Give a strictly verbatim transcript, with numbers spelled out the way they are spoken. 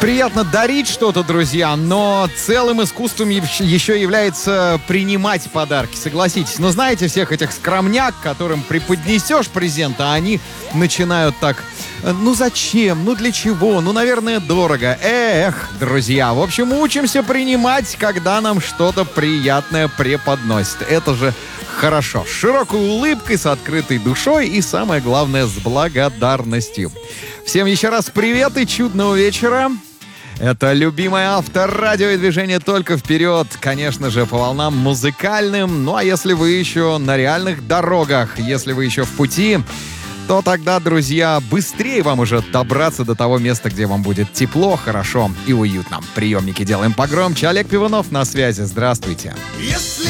Приятно дарить что-то, друзья, но целым искусством еще является принимать подарки, согласитесь. Но знаете, всех этих скромняк, которым преподнесешь презент, а они начинают так: ну зачем, ну для чего, ну, наверное, дорого. Эх, друзья, в общем, учимся принимать, когда нам что-то приятное преподносят. Это же хорошо. С широкой улыбкой, с открытой душой и, самое главное, с благодарностью. Всем еще раз привет и чудного вечера. Это любимое авторадио и движение «Только вперед», конечно же, по волнам музыкальным. Ну а если вы еще на реальных дорогах, если вы еще в пути, то тогда, друзья, быстрее вам уже добраться до того места, где вам будет тепло, хорошо и уютно. Приемники делаем погромче. Олег Пивунов на связи. Здравствуйте. Если